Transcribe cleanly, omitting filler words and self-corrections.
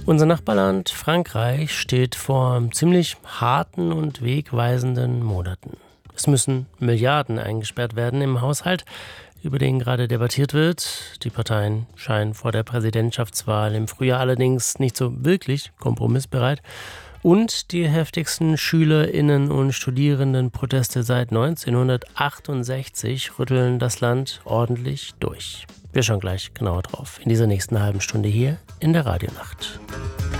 Unser Nachbarland Frankreich steht vor ziemlich harten und wegweisenden Monaten. Es müssen Milliarden eingesperrt werden im Haushalt, über den gerade debattiert wird. Die Parteien scheinen vor der Präsidentschaftswahl im Frühjahr allerdings nicht so wirklich kompromissbereit. Und die heftigsten SchülerInnen- und Studierendenproteste seit 1968 rütteln das Land ordentlich durch. Wir schauen gleich genauer drauf in dieser nächsten halben Stunde hier in der Radionacht.